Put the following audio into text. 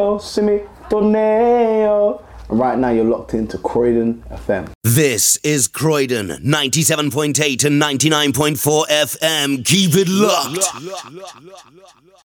Simi Torneo. And right now you're locked into Croydon FM. This is Croydon 97.8 and 99.4 FM. Keep it locked.